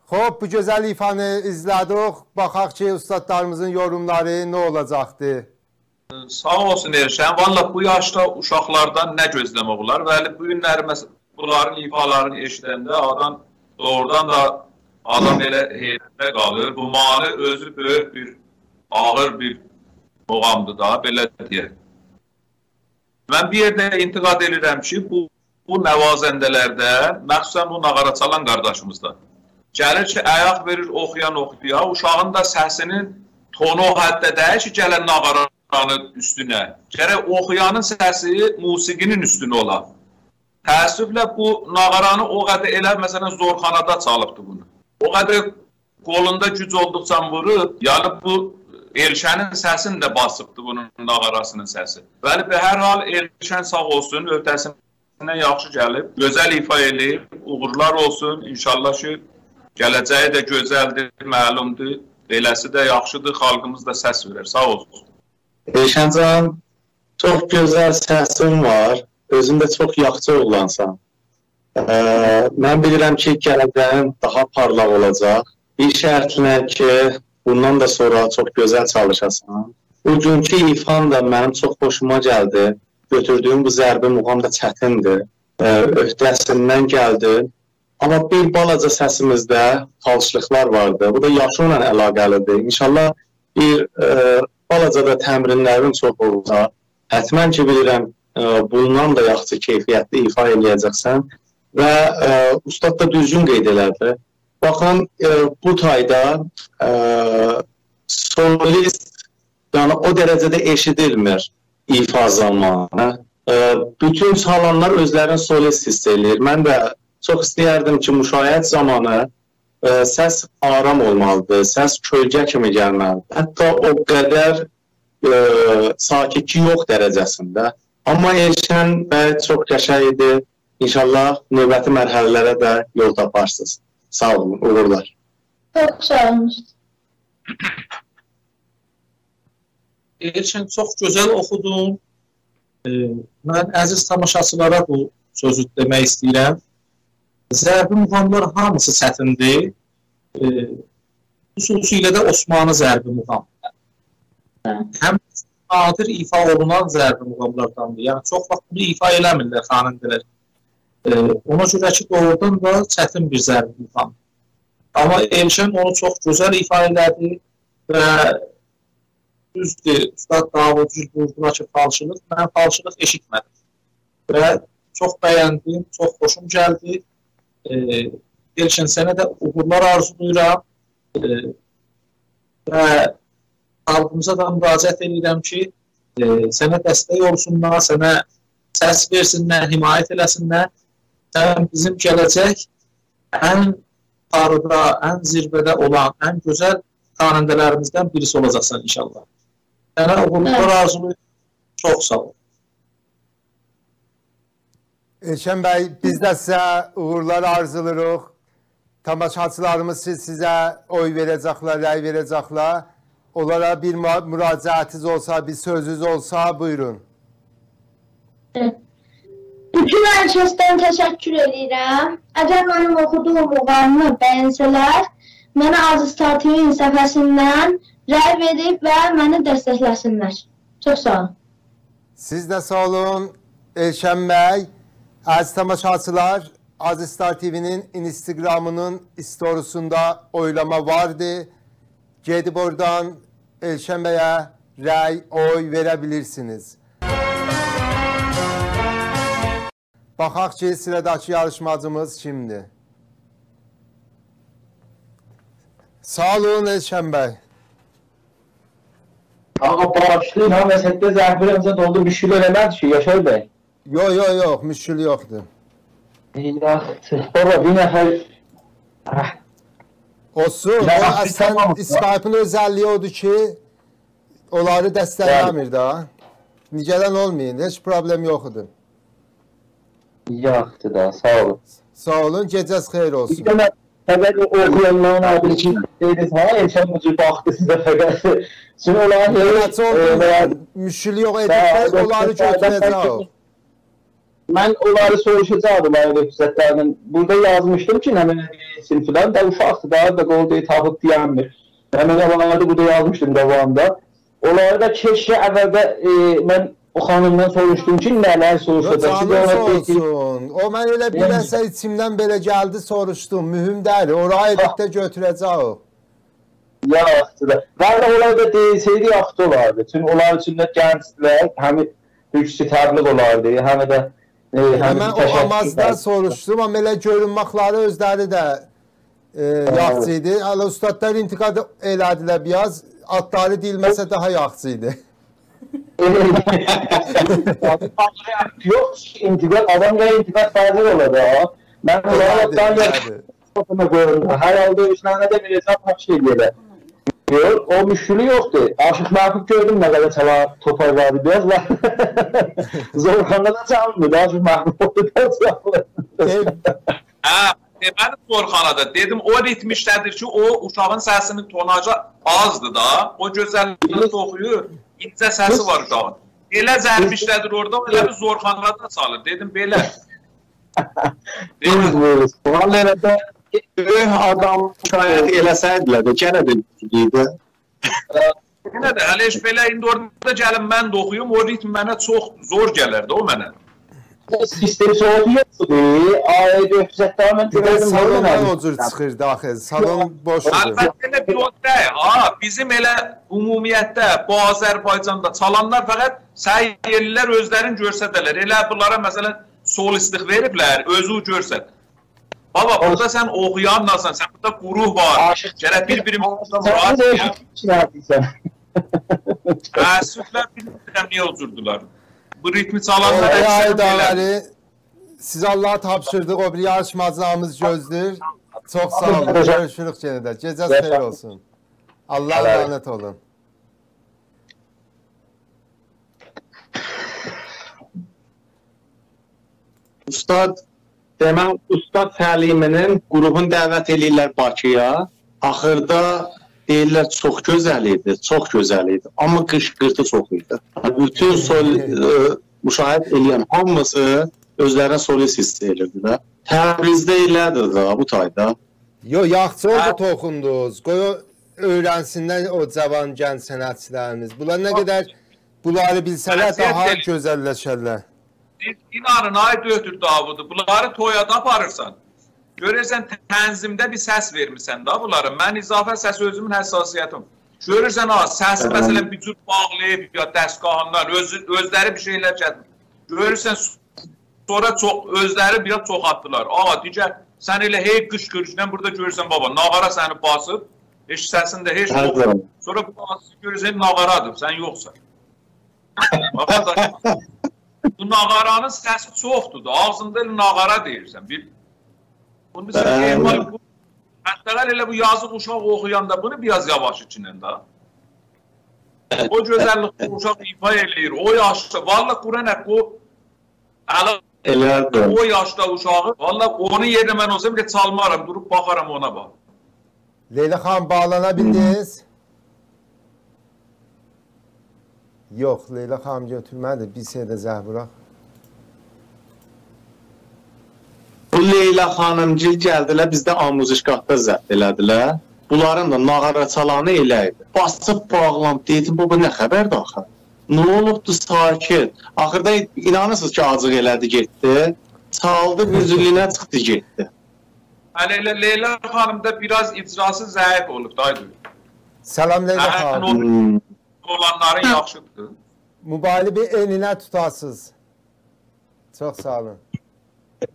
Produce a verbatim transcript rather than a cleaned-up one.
Xo'p, bu gözəl ifanı izlədik. Baxaq ki, ustadlarımızın yorumları nə olacaqdı? Sağ olsun Elşən. Valla bu yaşda uşaqlardan nə gözləmək olar? Bəli, bu günləri bunların ifalarını eşidəndə adam doğrudan da adam elə heyrətdə qalır. Bu mahnı özü böyük bir, ağır bir muğamdır da, belə deyək. Mən bir yerdə intiqad edirəm ki, bu, bu nəvazəndələrdə, məxsusən bu nağara çalan qardaşımızda, gəlir ki, ayaq verir, oxuyan oxuya, uşağın da səsinin tonu o həddə deyir ki, gələn nağaranın üstünə. Gərək oxuyanın səsi musiqinin üstünə ola. Təəssüflə bu nağaranı o qədər elə, məsələn, zorxanada çalıbdır bunu. O qədər qolunda güc olduqca vurub, yəni bu Elşənin səsini də basıbdır bunun nağarasının səsi. Bəli, hər hal Elşən sağ olsun, öhdəsindən yaxşı gəlib, gözəl ifa eləyib, uğurlar olsun. İnşallah ki, gələcəyi də gözəldir, məlumdur, beləsi də yaxşıdır, xalqımız da səs verir. Sağ olsun. Elşəncan, çox gözəl səsin var, özün də çox yaxşı oğlansan. Ee, mən bilirəm ki, gələcəyin daha parlaq olacaq. Bir şərtlə ki, bundan da sonra çox gözəl çalışasan. Bugünkü ifan da mənim çox xoşuma gəldi. Götürdüyüm bu zərbi muğam da çətindir. Ee, öhdəsindən gəldi. Amma bir balaca səsimizdə falşlıqlar vardı. Bu da yaşı ilə əlaqəlidir. İnşallah bir e, balaca da təmrinlərin çox olacaq. Hətmən ki, bilirəm, e, bundan da yaxşı keyfiyyətli ifa eləyəcəksən. Və e, ustad da düzgün qeyd elədi. Baxın, e, bu tayda e, solist yəni o dərəcədə eşidilmir ifa zamanı. E, bütün çalanlar özlərini solist hiss edir. Mən də çox istəyərdim ki, müşahidə zamanı e, səs aram olmalıdır, səs kölgə kimi gəlməlidir. Hətta o qədər e, sakitki yox dərəcəsində. Amma Elşən bəy çox qəşəng idi. İnşallah növbəti mərhələlərə də yol taparsınız. Sağ olun, uğurlar. Çok sağ olun. Elşən, çox gözəl oxudun. E, mən əziz tamaşaçılara bu sözü demək istəyirəm. Zərbi muğamlar hamısı çətindir. E, xüsusilə də Osmanlı zərbi muğam. Həm nadir ifa olunan zərbi muğamlardandır. Yəni, çox vaxt bunu ifa eləmirlər xanəndələr. Ona görə ki, doğrudan da çətin bir zərbi muğam. Amma Elşən onu çox gözəl ifa elədi və düzdür, Ustad Davud buyurduğuna ki, falşılıq, mən falşılıq eşitmədim. Və çox bəyəndim, çox xoşum gəldi. Elşən, sənə də uğurlar arzulayıram və xalqımıza da müraciət edirəm ki, sənə dəstək olsunlar, sənə səs versinlər, himayət eləsinlər. Sən bizim gələcək ən yuxarıda, ən zirvədə olan, ən gözəl xanəndələrimizdən birisi olacaqsan inşallah. Sənə uğurlar arzulayıram. Çox sağ ol. Elşən bəy, biz də sizə uğurlar arzulayırıq. Tamaşaçılarımız sizə oy verəcəklər, rəy verəcəklər. Onlara bir müraciətiniz olsa, bir sözünüz olsa, buyurun. Evet. Bütün herkesten teşekkür edirəm. Əgər mənim oxuduğum muğamını bəyənsələr, mənə Aziz Star T V səfəsindən rəy verib və məni dəstəkləsinlər. Çox sağ olun. Siz də sağ olun Elşən bəy. Əziz tamaşaçılar, Aziz Star T V'nin Instagram'ının storiesunda oylama vardı. Gedib oradan Elşən bəyə rəy, oy verebilirsiniz. Baxaq ki, sıradakı yarışmacımız kimdir? Sağ olun Elşən bəy. Ağa bağışlayın, ha məsəldə zərfirəmizə doldu müşkül eləmədi ki, Yaşar bəy. Yox, yox, yox, müşkül yoxdur. Yaxşı, baba bir nəfər... Olsun, o əslən Skype'ın özəlliyi odur ki, onları dəstəkləmir da. Nicələn olmayın, heç problem yoxdur. Yaxşı da, sağ olun. Sağ olun, gecəz xeyir olsun. Bir də fəqət oxuyanların adını ki, deydiniz, ha, Elşən Mücü baxdı sizə fəqət. Çünki onların... Nəçə oldu, müşkül yox edib, onları götürəcək o. Mən onları soruşacaqdım ayrı füzətlərinin. Burada yazmışdım ki, nə mənə filan da uşaqdır da, da qolda tapıb deyənmir. Həmin olanlarda burada yazmışdım davamında. Onları da keşke əvvəldə e, mən o xanımdan soruşdum ki, nələr soruşacaq. Canım sorsun. O mən elə biləsə içimdən belə gəldi soruşdum. Mühüm deyil. Oraya edikdə götürəcək o. Yaxşı da. Ben de onlarda deseydi yaxşı olardı. Çünkü onlar için de gençler, hem üçsü təbliğ olardı, hem de e, hem Mən o amazdan soruşdum, amma elə görünməkləri özləri də e, yaxşı idi. Hələ ustadlar intiqad elədilər biraz. Adları deyilməsə daha yaxşı idi. Yok, intikal, adam ya intikal fazla oladı ha. Ben onlardan yaptım. Herhalde üçlerine de bir hesap şey diye. Yok, o müşkülü yoktu. Aşık Mahmut gördüm ne kadar çalar toparladı biraz var. Zorhan'da da çalmıyordu. Aşık Mahmut da çalmıyordu. Hə, demədim Zorxanada. Dedim o ritm işlədir ki, o uşağın səsinin tonajı azdır da. O gözəlliyi toxuyur. İncə səsi var uşağın. Elə zərb işlədir orada, elə bir Zorxanada çalır. Dedim belə. Biz Vallahi də böyük adam şayət eləsəydilər də gənə də idi. Yenə də hələ heç belə indi orada gəlin mən də oxuyum, o ritm mənə çox zor gələrdi o mənə. Sistem soğudu yoktu. Aile füzetler mən görüyorum. Salon nə o cür çıxırdı axı? Salon boşdur. Əlbəttə elə bir o deyil. Ha, bizim elə ümumiyyətdə bu Azərbaycanda çalanlar fəqət səhiyyəlilər özlərini görsədələr. Elə bunlara məsələn solistlik veriblər, özü görsəd. Baba, burada sən oxuyanlasan, sən burada quruh var. Gərək bir-birimizdə müraciət edir. Təəssüflər bilmirəm niyə oturdular. Bu ritmi çalanlar Ay davari, siz Allah'a tapşırdık, o bir yarışmacılarımız gözdür. Çok sağ olun, görüşürük gene de. Gecəz xeyir olsun. Allah'a emanet olun. Ustad, deməm, Ustad Səliminin qrupun dəvət eləyirlər Bakıya. Axırda deyirlər çox gözəl idi, çox gözəl idi. Amma qışqırtı çox idi. Bütün sol müşahidə eləyən hamısı özlərinə solist hiss edirdilər. Təbrizdə elədir da bu tayda. Yo, yaxşı oldu toxundunuz. Qoy o öyrənsinlər o cavan gənc sənətçilərimiz. Bunlar nə qədər bunları bilsələr daha gözəlləşərlər. İnanın, ay dötür Davudu, bunları toyada aparırsan. Görürsən, tənzimdə bir səs vermirsən da bunları. Mən izafə səs özümün həssasiyyətim. Görürsən, ha, səs məsələn bir cür bağlayıb ya dəstgahından, öz, özləri bir şeylər gətir. Görürsən, sonra çox, özləri biraz çox atdılar. Ağa, digər, sən elə hey qışqırışdan burada görürsən, baba, nağara səni basıb, heç səsində heç yox. Sonra bu basıb görürsən, nağaradır, sən yoxsan. Bu nağaranın səsi çoxdur da, ağzında elə nağara deyirsən. Bir Bunu mesela bu hatta elə bu yazıq uşaq oxuyanda bunu biraz yavaş içindən da. O gözəllik uşaq ifa eləyir. O yaşda vallahi Quran haqqı elə o yaşda uşağı vallahi onun yerinə mən olsam bir çalmaram, durub baxaram ona bax. Leyla xan bağlanabildiniz? Yox, Leyla xan götürmədi. Bir şey də zəh bıraq. Bu Leyla xanımcil gəldilər, bizdə amuzişqatda zəbt elədilər. Bunların da nağara çalanı elə idi. Basıb bağlam, dedim, baba nə xəbərdir axı? Nə olubdu, sakit? Axırda inanırsınız ki, acıq elədi, getdi. Çaldı, büzülünə çıxdı, getdi. Hələ elə Leyla xanımda biraz icrası zəif olub, daydı. Salam Leyla xanım. Olanların yaxşıdır. Mübalibi elinə tutasız. Çox sağ olun.